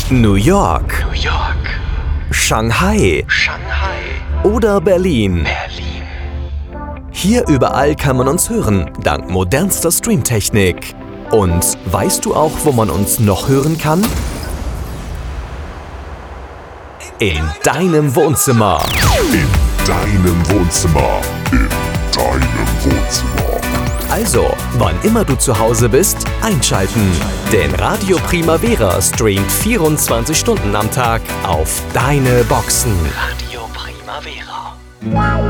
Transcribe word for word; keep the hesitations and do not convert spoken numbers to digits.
New York, New York, Shanghai Shanghai, oder Berlin. Berlin. Hier überall kann man uns hören, dank modernster Streamtechnik. Und weißt du auch, wo man uns noch hören kann? In deinem Wohnzimmer. In deinem Wohnzimmer. In deinem Wohnzimmer. Also, wann immer du zu Hause bist, einschalten. Denn Radio Primavera streamt vierundzwanzig Stunden am Tag auf deine Boxen. Radio Primavera.